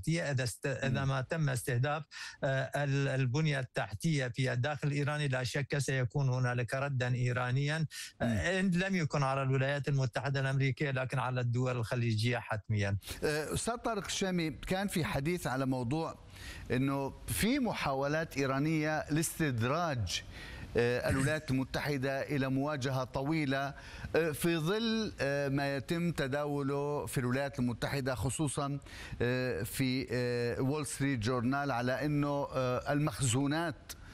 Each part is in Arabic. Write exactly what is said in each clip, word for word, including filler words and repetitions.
التحتية إذا است... إذا ما تم استهداف البنية التحتية في الداخل الإيراني لا شك سيكون هنالك ردا إيرانيا إن لم يكن على الولايات المتحدة الأمريكية لكن على الدول الخليجية حتميا. أستاذ طارق الشامي، كان في حديث على موضوع أنه في محاولات إيرانية لاستدراج الولايات المتحدة إلى مواجهة طويلة في ظل ما يتم تداوله في الولايات المتحدة، خصوصا في وول ستريت جورنال، على أنه المخزونات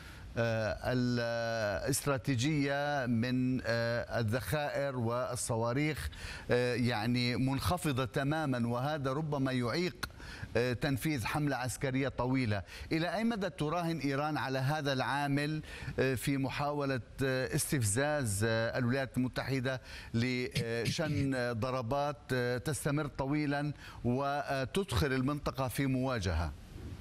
الاستراتيجية من الذخائر والصواريخ يعني منخفضة تماما، وهذا ربما يعيق تنفيذ حملة عسكرية طويلة. إلى أي مدى تراهن إيران على هذا العامل في محاولة استفزاز الولايات المتحدة لشن ضربات تستمر طويلا وتدخل المنطقة في مواجهة؟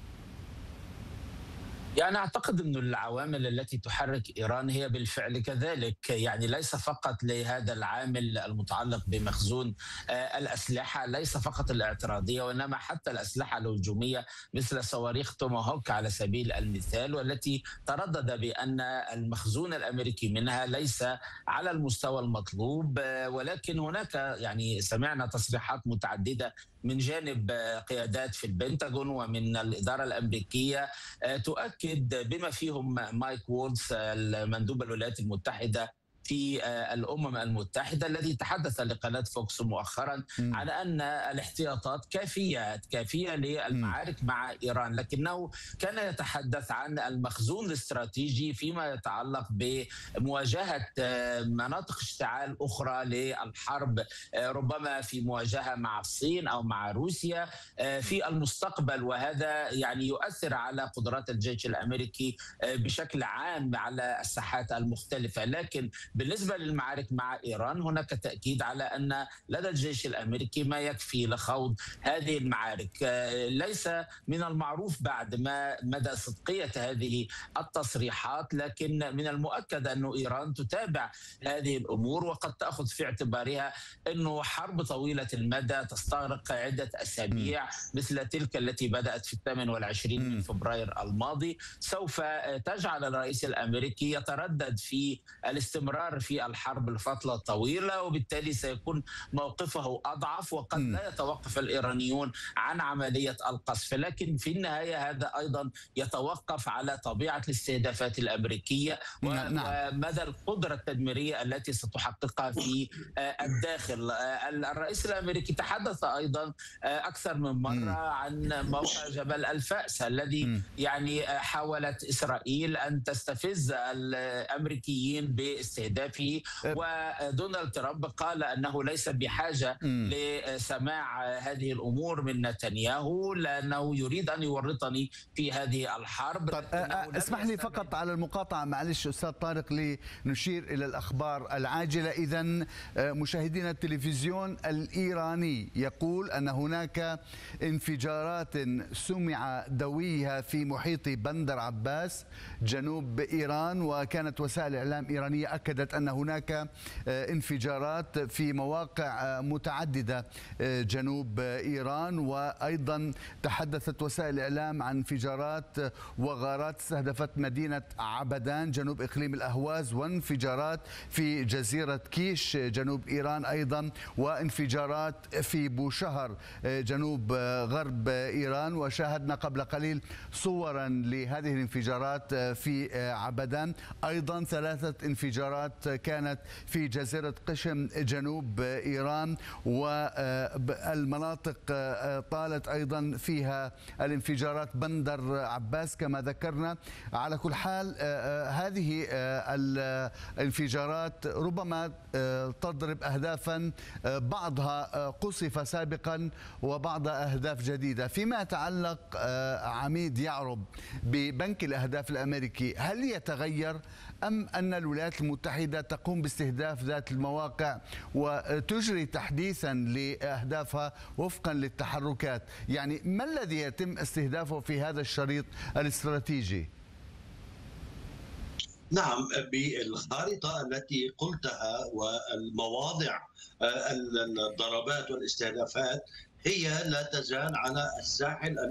يعني أعتقد أن العوامل التي تحرك إيران هي بالفعل كذلك، يعني ليس فقط لهذا العامل المتعلق بمخزون الأسلحة، ليس فقط الاعتراضية، وإنما حتى الأسلحة الهجومية مثل صواريخ توماهوك على سبيل المثال، والتي تردد بأن المخزون الأمريكي منها ليس على المستوى المطلوب. ولكن هناك يعني سمعنا تصريحات متعددة من جانب قيادات في البنتاغون ومن الإدارة الأمريكية تؤكد، بما فيهم مايك وولز المندوب الولايات المتحدة في الأمم المتحدة الذي تحدث لقناة فوكس مؤخرا م. على أن الاحتياطات كافية كافية للمعارك م. مع إيران، لكنه كان يتحدث عن المخزون الاستراتيجي فيما يتعلق بمواجهة مناطق اشتعال أخرى للحرب، ربما في مواجهة مع الصين أو مع روسيا في المستقبل، وهذا يعني يؤثر على قدرات الجيش الأمريكي بشكل عام على الساحات المختلفة. لكن بالنسبة للمعارك مع إيران هناك تأكيد على أن لدى الجيش الأمريكي ما يكفي لخوض هذه المعارك. ليس من المعروف بعد ما مدى صدقية هذه التصريحات، لكن من المؤكد أن إيران تتابع هذه الأمور وقد تأخذ في اعتبارها أنه حرب طويلة المدى تستغرق عدة أسابيع مثل تلك التي بدأت في الثامن والعشرين من فبراير الماضي سوف تجعل الرئيس الأمريكي يتردد في الاستمرار في الحرب لفترة طويلة، وبالتالي سيكون موقفه أضعف وقد لا يتوقف الإيرانيون عن عملية القصف. لكن في النهاية هذا أيضا يتوقف على طبيعة الاستهدافات الأمريكية ومدى القدرة التدميرية التي ستحققها في الداخل. الرئيس الأمريكي تحدث أيضا أكثر من مرة عن موقع جبل الفأس الذي يعني حاولت إسرائيل أن تستفز الأمريكيين باستهدافه، ودونالد ترامب قال أنه ليس بحاجة لسماع هذه الأمور من نتنياهو لأنه يريد أن يورطني في هذه الحرب. طب اسمح لي فقط على المقاطعة، معلش أستاذ طارق، لنشير إلى الأخبار العاجلة. إذن مشاهدينا، التلفزيون الإيراني يقول أن هناك انفجارات سمع دويها في محيط بندر عباس جنوب إيران، وكانت وسائل إعلام إيرانية أكدت أن هناك انفجارات في مواقع متعددة جنوب إيران، وأيضا تحدثت وسائل الإعلام عن انفجارات وغارات استهدفت مدينة عبدان جنوب إقليم الأهواز، وانفجارات في جزيرة كيش جنوب إيران أيضا، وانفجارات في بوشهر جنوب غرب إيران. وشاهدنا قبل قليل صورا لهذه الانفجارات في عبدان، أيضا ثلاثة انفجارات كانت في جزيرة قشم جنوب إيران، والمناطق طالت أيضا فيها الانفجارات بندر عباس كما ذكرنا. على كل حال هذه الانفجارات ربما تضرب أهدافا بعضها قصف سابقا وبعضها أهداف جديدة. فيما يتعلق عميد يعرب ببنك الأهداف الأمريكي، هل يتغير أم أن الولايات المتحدة تقوم باستهداف ذات المواقع وتجري تحديثا لأهدافها وفقا للتحركات؟ يعني ما الذي يتم استهدافه في هذا الشريط الاستراتيجي؟ نعم، بالخارطة التي قلتها والمواضع الضربات والاستهدافات هي لا تزال على الساحل